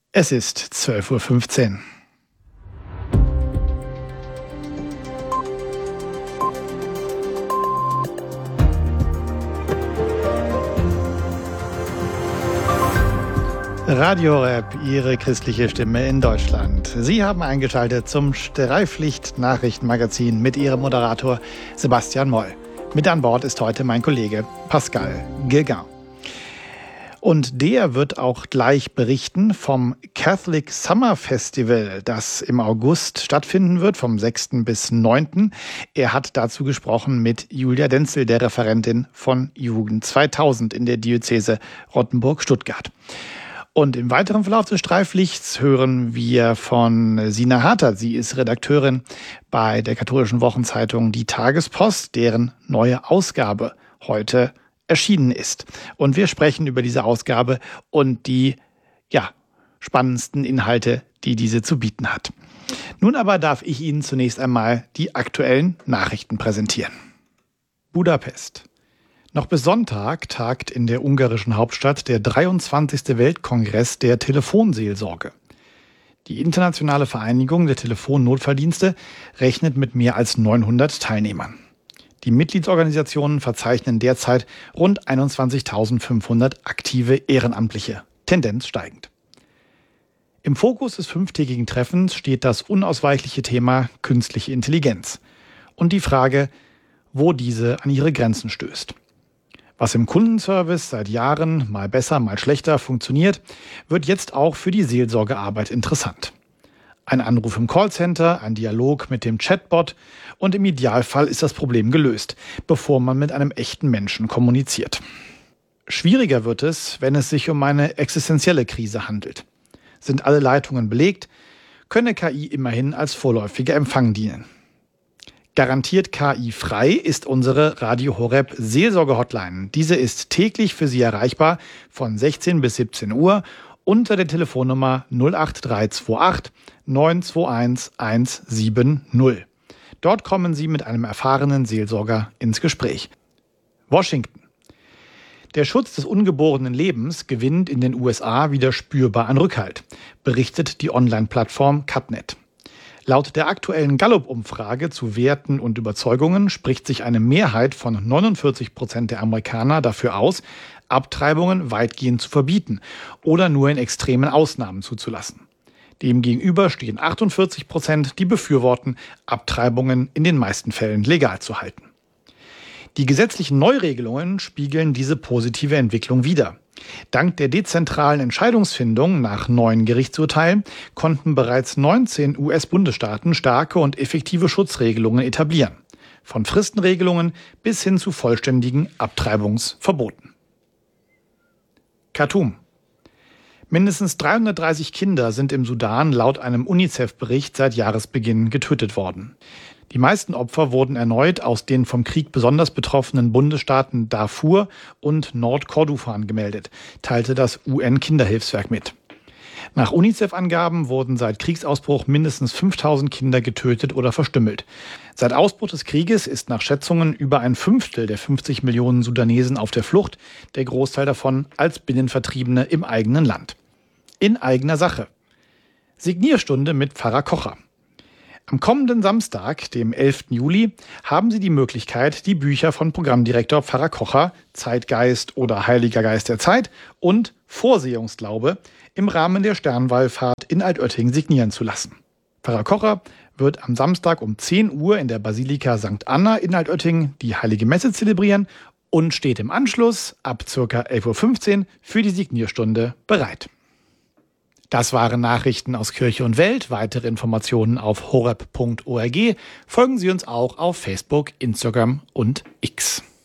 Es ist 12:15 Uhr. Radio Horeb, Ihre christliche Stimme in Deutschland. Sie haben eingeschaltet zum Streiflicht-Nachrichtenmagazin mit Ihrem Moderator Sebastian Moll. Mit an Bord ist heute mein Kollege Pascal Guégan. Und der wird auch gleich berichten vom Catholic Summer Festival, das im August stattfinden wird, vom 6. bis 9. Er hat dazu gesprochen mit Julia Denzel, der Referentin von Jugend 2000 in der Diözese Rottenburg-Stuttgart. Und im weiteren Verlauf des Streiflichts hören wir von Sina Hartert. Sie ist Redakteurin bei der katholischen Wochenzeitung Die Tagespost, deren neue Ausgabe heute erschienen ist. Und wir sprechen über diese Ausgabe und die spannendsten Inhalte, die diese zu bieten hat. Nun aber darf ich Ihnen zunächst einmal die aktuellen Nachrichten präsentieren. Budapest. Noch bis Sonntag tagt in der ungarischen Hauptstadt der 23. Weltkongress der Telefonseelsorge. Die internationale Vereinigung der Telefonnotfalldienste rechnet mit mehr als 900 Teilnehmern. Die Mitgliedsorganisationen verzeichnen derzeit rund 21.500 aktive Ehrenamtliche, Tendenz steigend. Im Fokus des 5-tägigen Treffens steht das unausweichliche Thema künstliche Intelligenz und die Frage, wo diese an ihre Grenzen stößt. Was im Kundenservice seit Jahren mal besser, mal schlechter funktioniert, wird jetzt auch für die Seelsorgearbeit interessant. Ein Anruf im Callcenter, ein Dialog mit dem Chatbot und im Idealfall ist das Problem gelöst, bevor man mit einem echten Menschen kommuniziert. Schwieriger wird es, wenn es sich um eine existenzielle Krise handelt. Sind alle Leitungen belegt, könne KI immerhin als vorläufiger Empfang dienen. Garantiert KI-frei ist unsere Radio Horeb Seelsorge-Hotline. Diese ist täglich für Sie erreichbar von 16 bis 17 Uhr unter der Telefonnummer 08328 921 170. Dort kommen Sie mit einem erfahrenen Seelsorger ins Gespräch. Washington. Der Schutz des ungeborenen Lebens gewinnt in den USA wieder spürbar an Rückhalt, berichtet die Online-Plattform Cutnet. Laut der aktuellen Gallup-Umfrage zu Werten und Überzeugungen spricht sich eine Mehrheit von 49% der Amerikaner dafür aus, Abtreibungen weitgehend zu verbieten oder nur in extremen Ausnahmen zuzulassen. Demgegenüber stehen 48%, die befürworten, Abtreibungen in den meisten Fällen legal zu halten. Die gesetzlichen Neuregelungen spiegeln diese positive Entwicklung wider. Dank der dezentralen Entscheidungsfindung nach neuen Gerichtsurteilen konnten bereits 19 US-Bundesstaaten starke und effektive Schutzregelungen etablieren. Von Fristenregelungen bis hin zu vollständigen Abtreibungsverboten. Khartoum. Mindestens 330 Kinder sind im Sudan laut einem UNICEF-Bericht seit Jahresbeginn getötet worden. Die meisten Opfer wurden erneut aus den vom Krieg besonders betroffenen Bundesstaaten Darfur und Nordkordofan gemeldet, teilte das UN-Kinderhilfswerk mit. Nach UNICEF-Angaben wurden seit Kriegsausbruch mindestens 5.000 Kinder getötet oder verstümmelt. Seit Ausbruch des Krieges ist nach Schätzungen über ein Fünftel der 50 Millionen Sudanesen auf der Flucht, der Großteil davon als Binnenvertriebene im eigenen Land. In eigener Sache. Signierstunde mit Pfarrer Kocher. Am kommenden Samstag, dem 11. Juli, haben Sie die Möglichkeit, die Bücher von Programmdirektor Pfarrer Kocher, Zeitgeist oder Heiliger Geist der Zeit und Vorsehungsglaube im Rahmen der Sternwallfahrt in Altötting signieren zu lassen. Pfarrer Kocher wird am Samstag um 10 Uhr in der Basilika St. Anna in Altötting die Heilige Messe zelebrieren und steht im Anschluss ab ca. 11:15 Uhr für die Signierstunde bereit. Das waren Nachrichten aus Kirche und Welt. Weitere Informationen auf horeb.org. Folgen Sie uns auch auf Facebook, Instagram und X.